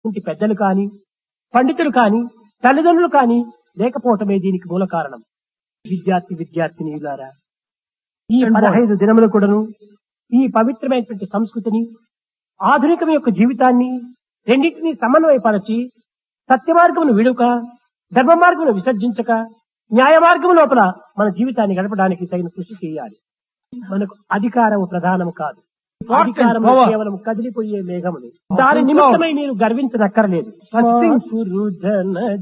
ఇంటి పెద్దలు కాని పండితులు కాని తల్లిదండ్రులు కాని లేకపోవటమే దీనికి మూల కారణం. విద్యార్థినీయులారా, ఈ 15 దినములు కూడాను ఈ పవిత్రమైనటువంటి సంస్కృతిని ఆధునికం యొక్క జీవితాన్ని రెండింటినీ సమన్వయపరచి సత్య మార్గమును విడుక ధర్మ మార్గమును విసర్జించక న్యాయ మార్గం లోపల మన జీవితాన్ని గడపడానికి తగిన కృషి చేయాలి. మనకు అధికారము ప్రధానం కాదు. అధికారము కేవలం కదిలిపోయే మేఘములు. దాని నిమిత్తమై మీరు గర్వించనక్కరలేదు.